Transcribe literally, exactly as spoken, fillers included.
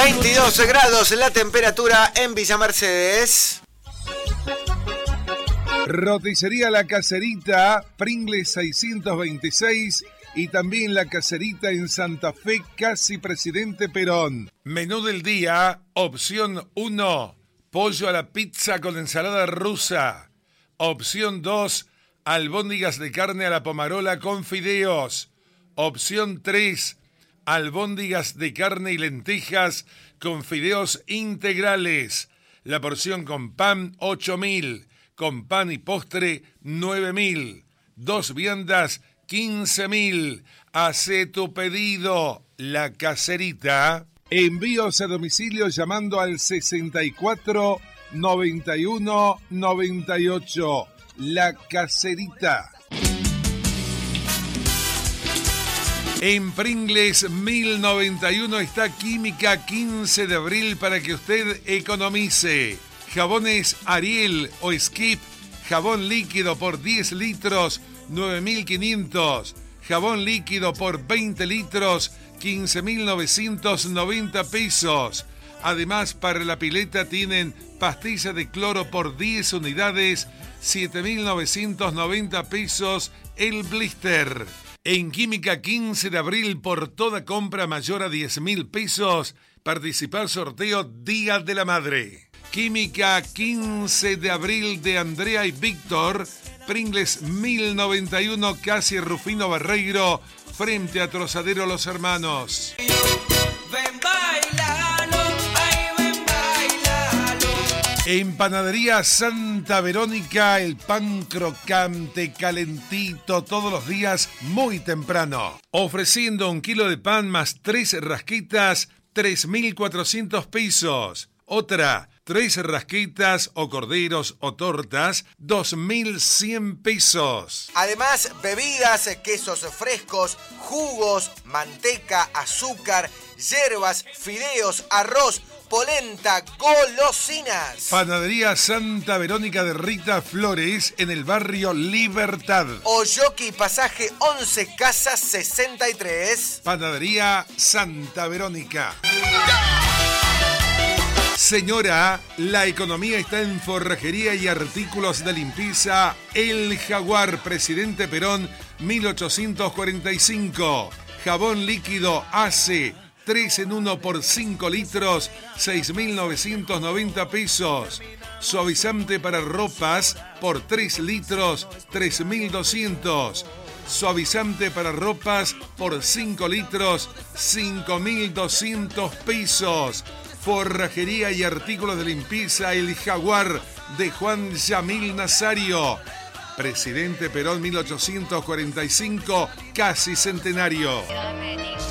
veintidós grados la temperatura en Villa Mercedes. Roticería La Caserita, Pringles seiscientos veintiséis y también La Caserita en Santa Fe, casi Presidente Perón. Menú del día, opción uno, pollo a la pizza con ensalada rusa. Opción dos, albóndigas de carne a la pomarola con fideos. Opción tres, albóndigas de carne y lentejas con fideos integrales. La porción con pan, ocho mil. Con pan y postre, nueve mil. Dos viandas, quince mil. Hace tu pedido, La Caserita. Envíos a domicilio llamando al sesenta y cuatro, noventa y uno, noventa y ocho. La Caserita. En Pringles mil noventa y uno está Química quince de abril para que usted economice. Jabones Ariel o Skip, jabón líquido por diez litros, nueve mil quinientos. Jabón líquido por veinte litros, quince mil novecientos noventa pesos. Además, para la pileta tienen pastilla de cloro por diez unidades, siete mil novecientos noventa pesos el blister. En Química quince de abril, por toda compra mayor a diez mil pesos, participar sorteo Día de la Madre. Química quince de abril de Andrea y Víctor, Pringles mil noventa y uno, casi Rufino Barreiro, frente a Trozadero Los Hermanos. Ven, bailalo, ay, ven, bailalo. En Panadería Santa Verónica, el pan crocante, calentito, todos los días, muy temprano. Ofreciendo un kilo de pan más tres rasquitas, tres mil cuatrocientos pesos. Otra, tres rasquitas o corderos o tortas, dos mil cien pesos. Además, bebidas, quesos frescos, jugos, manteca, azúcar, hierbas, fideos, arroz, polenta, golosinas. Panadería Santa Verónica de Rita Flores en el barrio Libertad. Oyoki, pasaje once, casa sesenta y tres. Panadería Santa Verónica. Señora, la economía está en forrajería y artículos de limpieza El Jaguar, Presidente Perón, mil ochocientos cuarenta y cinco. Jabón líquido A C, tres en uno por cinco litros, seis mil novecientos noventa pesos. Suavizante para ropas por tres litros, tres mil doscientos. Suavizante para ropas por cinco litros, cinco mil doscientos pesos. Forrajería y artículos de limpieza El Jaguar de Juan Yamil Nazario. Presidente Perón mil ochocientos cuarenta y cinco, casi centenario.